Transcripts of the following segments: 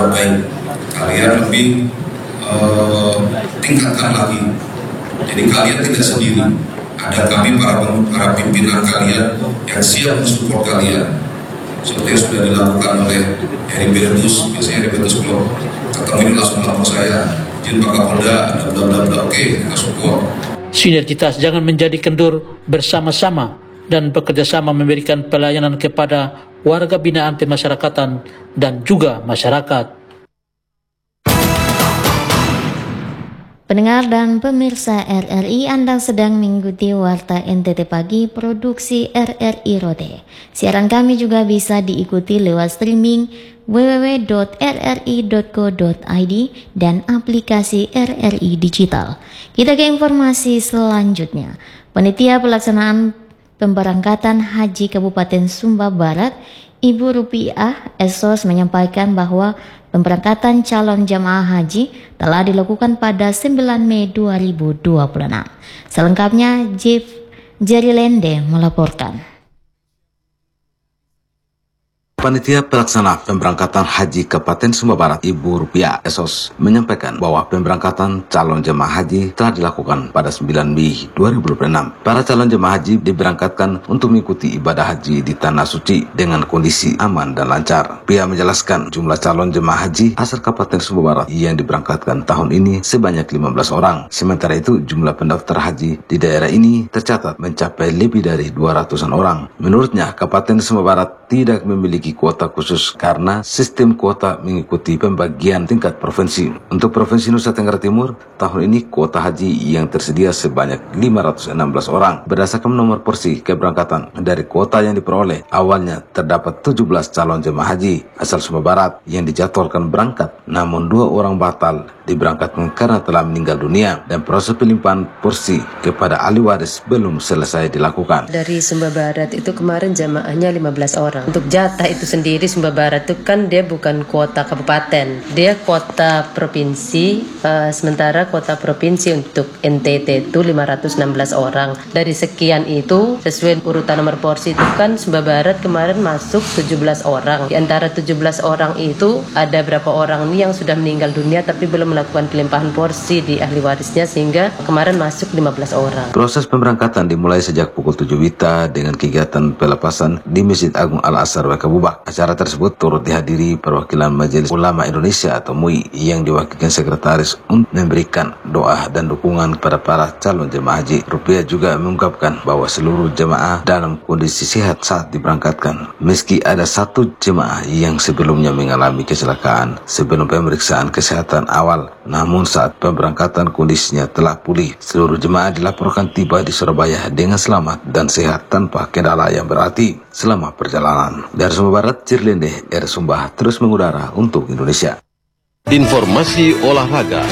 perbaiki. Kalian lebih tingkatkan lagi. Jadi kalian tidak sendiri. Ada kami para pimpinan kalian yang siap mensupport kalian. Seperti yang sudah dilakukan oleh Heribertus, biasanya Heribertus kalau ketemu ini langsung lapor saya, izin Pak Kapolda, ada oke, kita support. Sinergitas jangan menjadi kendur, bersama-sama dan bekerjasama memberikan pelayanan kepada warga binaan pemasyarakatan dan juga masyarakat. Pendengar dan pemirsa RRI, Anda sedang mengikuti Warta NTT Pagi produksi RRI Rote. Siaran kami juga bisa diikuti lewat streaming www.rri.co.id dan aplikasi RRI Digital. Kita ke informasi selanjutnya. Panitia Pelaksanaan Pemberangkatan Haji Kabupaten Sumba Barat, Ibu Rupiah Esos menyampaikan bahwa pemberangkatan calon jamaah haji telah dilakukan pada 9 Mei 2026. Selengkapnya Jeff Jerilende melaporkan. Panitia Pelaksana Pemberangkatan Haji Kabupaten Sumba Barat, Ibu Rupiah Esos, menyampaikan bahwa pemberangkatan calon jemaah haji telah dilakukan pada 9 Mei 2026. Para calon jemaah haji diberangkatkan untuk mengikuti ibadah haji di Tanah Suci dengan kondisi aman dan lancar. Pia menjelaskan jumlah calon jemaah haji asal Kabupaten Sumba Barat yang diberangkatkan tahun ini sebanyak 15 orang. Sementara itu, jumlah pendaftar haji di daerah ini tercatat mencapai lebih dari 200-an orang. Menurutnya, Kabupaten Sumba Barat tidak memiliki kuota khusus karena sistem kuota mengikuti pembagian tingkat provinsi. Untuk Provinsi Nusa Tenggara Timur, tahun ini kuota haji yang tersedia sebanyak 516 orang. Berdasarkan nomor porsi keberangkatan dari kuota yang diperoleh, awalnya terdapat 17 calon jemaah haji asal Sumba Barat yang dijadwalkan berangkat, namun 2 orang batal diberangkatkan karena telah meninggal dunia dan proses pelimpahan porsi kepada ahli waris belum selesai dilakukan. Dari Sumba Barat itu kemarin jamaahnya 15 orang. Untuk jatah itu sendiri Sumba Barat itu kan dia bukan kuota kabupaten, dia kuota provinsi, sementara kuota provinsi untuk NTT itu 516 orang. Dari sekian itu sesuai urutan nomor porsi itu kan Sumba Barat kemarin masuk 17 orang. Di antara 17 orang itu ada berapa orang nih yang sudah meninggal dunia tapi belum melakukan pelimpahan porsi di ahli warisnya sehingga kemarin masuk 15 orang. Proses pemberangkatan dimulai sejak pukul 7 WITA dengan kegiatan pelepasan di Masjid Agung Al-Azhar Wakabubak. Acara tersebut turut dihadiri perwakilan Majelis Ulama Indonesia atau MUI yang diwakilkan sekretaris untuk memberikan doa dan dukungan kepada para calon jemaah haji. Rupiah juga mengungkapkan bahwa seluruh jemaah dalam kondisi sehat saat diberangkatkan. Meski ada 1 jemaah yang sebelumnya mengalami kecelakaan sebelum pemeriksaan kesehatan awal, namun saat pemberangkatan kondisinya telah pulih. Seluruh jemaah dilaporkan tiba di Surabaya dengan selamat dan sehat tanpa kendala yang berarti selama perjalanan. Dari Sumba Barat, Cirlende, Sumba terus mengudara untuk Indonesia. Informasi olahraga.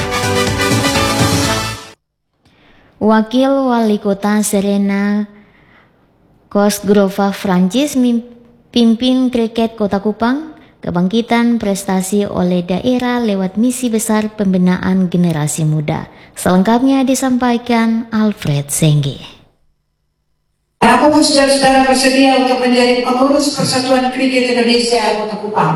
Wakil Wali Kota Serena Cosgrova Francis pimpin kriket Kota Kupang kebangkitan prestasi oleh daerah lewat misi besar pembinaan generasi muda. Selengkapnya disampaikan Alfred Sengge. Apakah saudara-saudara bersedia untuk menjadi pengurus Persatuan Kriket Indonesia Kota Kupang?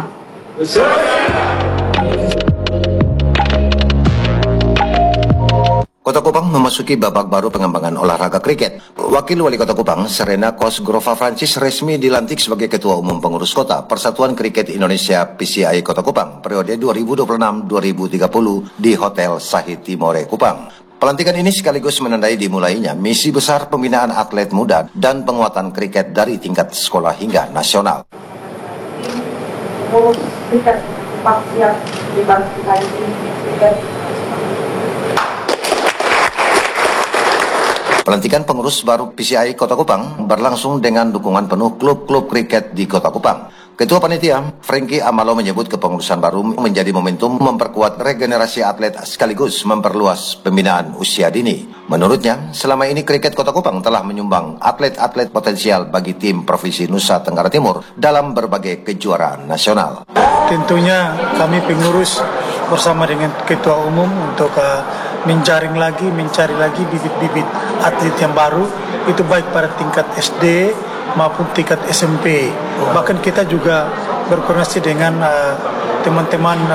Kota Kupang memasuki babak baru pengembangan olahraga kriket. Wakil Wali Kota Kupang, Serena Cosgrova Francis, resmi dilantik sebagai Ketua Umum Pengurus Kota Persatuan Kriket Indonesia PCI Kota Kupang periode 2026-2030 di Hotel Sahid Timore Kupang. Pelantikan ini sekaligus menandai dimulainya misi besar pembinaan atlet muda dan penguatan kriket dari tingkat sekolah hingga nasional. Pelantikan pengurus baru PCI Kota Kupang berlangsung dengan dukungan penuh klub-klub kriket di Kota Kupang. Ketua Panitia, Frankie Amalo, menyebut kepengurusan baru menjadi momentum memperkuat regenerasi atlet sekaligus memperluas pembinaan usia dini. Menurutnya, selama ini kriket Kota Kupang telah menyumbang atlet-atlet potensial bagi tim Provinsi Nusa Tenggara Timur dalam berbagai kejuaraan nasional. Tentunya kami pengurus bersama dengan Ketua Umum untuk mencari lagi bibit-bibit atlet yang baru, itu baik pada tingkat SD maupun tingkat SMP. Bahkan kita juga berkoordinasi dengan teman-teman